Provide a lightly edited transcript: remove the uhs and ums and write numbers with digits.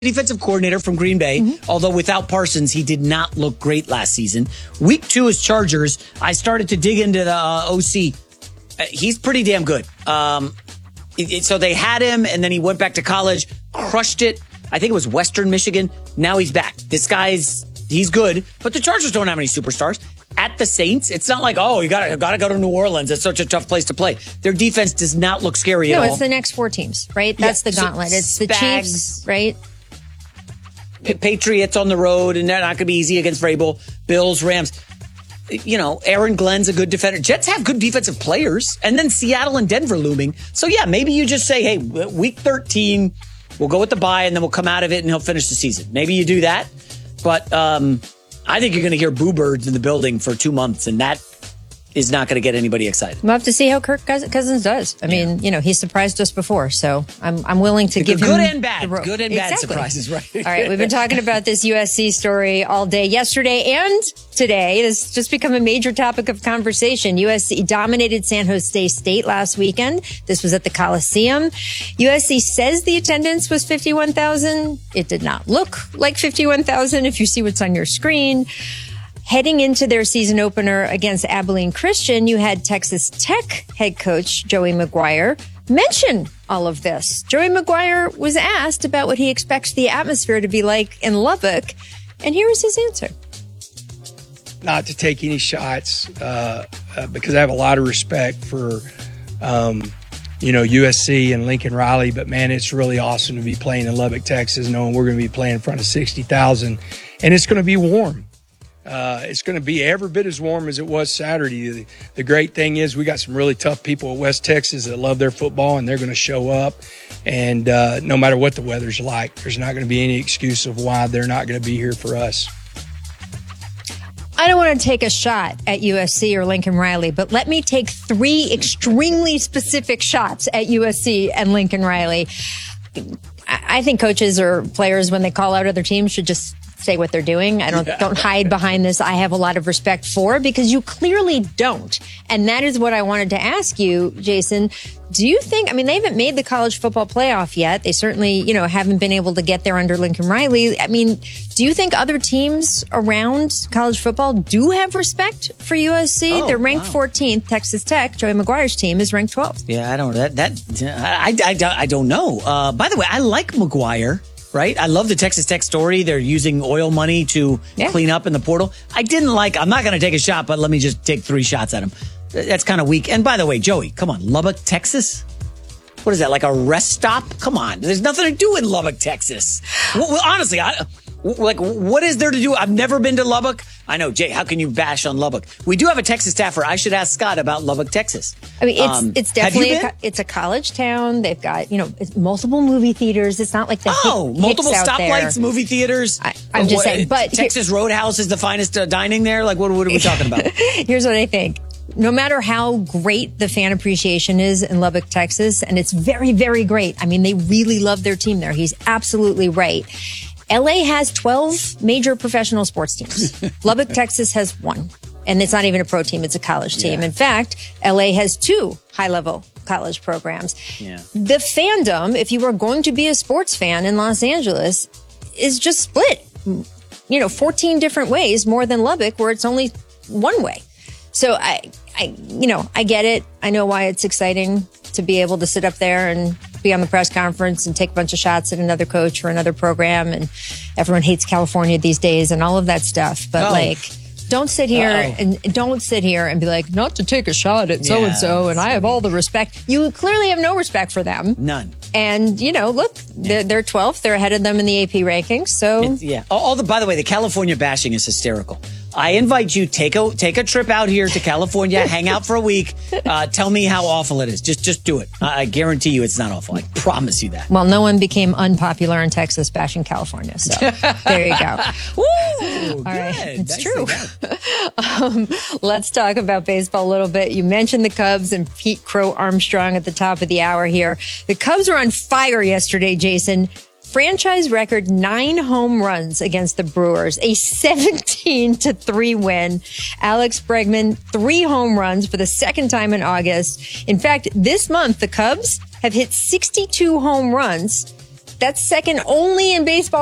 defensive coordinator from Green Bay, although without Parsons, he did not look great last season. Week 2 is Chargers. I started to dig into the OC. He's pretty damn good. So they had him, and then he went back to college, crushed it. I think it was Western Michigan. Now he's back. This he's good, but the Chargers don't have any superstars. At the Saints, it's not like, you gotta go to New Orleans. It's such a tough place to play. Their defense does not look scary at all. No, it's the next 4 teams, right? That's the gauntlet. It's the Chiefs, right? Patriots on the road, and they're not going to be easy against Vrabel. Bills, Rams. Aaron Glenn's a good defender. Jets have good defensive players. And then Seattle and Denver looming. So, maybe you just say, hey, week 13, we'll go with the bye, and then we'll come out of it, and he'll finish the season. Maybe you do that. But I think you're going to hear boo birds in the building for 2 months, and that is not going to get anybody excited. We'll have to see how Kirk Cousins does. I mean, he surprised us before, so I'm willing to give him good and bad. Good and bad surprises, right? All right, we've been talking about this USC story all day, yesterday and today. It has just become a major topic of conversation. USC dominated San Jose State last weekend. This was at the Coliseum. USC says the attendance was 51,000. It did not look like 51,000 if you see what's on your screen. Heading into their season opener against Abilene Christian, you had Texas Tech head coach Joey McGuire mention all of this. Joey McGuire was asked about what he expects the atmosphere to be like in Lubbock, and here is his answer. Not to take any shots because I have a lot of respect for, USC and Lincoln Riley, but man, it's really awesome to be playing in Lubbock, Texas, knowing we're going to be playing in front of 60,000, and it's going to be warm. It's going to be every bit as warm as it was Saturday. The great thing is we got some really tough people at West Texas that love their football, and they're going to show up. And no matter what the weather's like, there's not going to be any excuse of why they're not going to be here for us. I don't want to take a shot at USC or Lincoln Riley, but let me take 3 extremely specific shots at USC and Lincoln Riley. I think coaches or players, when they call out other teams, should just say what they're doing. I don't hide behind this. I have a lot of respect for, because you clearly don't. And that is what I wanted to ask you, Jason. Do you think, they haven't made the college football playoff yet. They certainly, haven't been able to get there under Lincoln Riley. Do you think other teams around college football do have respect for USC? They're ranked 14th. Texas Tech, Joey McGuire's team, is ranked 12th. Yeah, I don't know. By the way, I like McGuire. Right? I love the Texas Tech story. They're using oil money to clean up in the portal. I'm not going to take a shot, but let me just take 3 shots at him. That's kind of weak. And by the way, Joey, come on, Lubbock, Texas? What is that, like a rest stop? Come on. There's nothing to do in Lubbock, Texas. Well, honestly, what is there to do? I've never been to Lubbock. I know, Jay, how can you bash on Lubbock? We do have a Texas staffer. I should ask Scott about Lubbock, Texas. It's definitely it's a college town. They've got, multiple movie theaters. It's not like the multiple stoplights, movie theaters. I'm just saying, but Texas Roadhouse is the finest dining there. Like, what are we talking about? Here's what I think. No matter how great the fan appreciation is in Lubbock, Texas, and it's very, very great. They really love their team there. He's absolutely right. LA has 12 major professional sports teams. Lubbock, Texas has 1. And it's not even a pro team, it's a college team. Yeah. In fact, LA has 2 high-level college programs. Yeah. The fandom, if you are going to be a sports fan in Los Angeles, is just split. 14 different ways, more than Lubbock, where it's only one way. So I get it. I know why it's exciting to be able to sit up there and be on the press conference and take a bunch of shots at another coach or another program. And everyone hates California these days and all of that stuff. But don't sit here and be like, not to take a shot at so-and-so. And I have all the respect. You clearly have no respect for them. None. And, look, they're 12th. They're ahead of them in the AP rankings. So, by the way, the California bashing is hysterical. I invite you, take a trip out here to California, hang out for a week. Tell me how awful it is. Just do it. I guarantee you it's not awful. I promise you that. Well, no one became unpopular in Texas bashing California. So there you go. Woo! All right. It's true. Let's talk about baseball a little bit. You mentioned the Cubs and Pete Crow Armstrong at the top of the hour here. The Cubs were on fire yesterday, Jason. Franchise record 9 home runs against the Brewers, a 17-3 win. Alex Bregman, 3 home runs for the second time in August. In fact, this month, the Cubs have hit 62 home runs. That's second only in baseball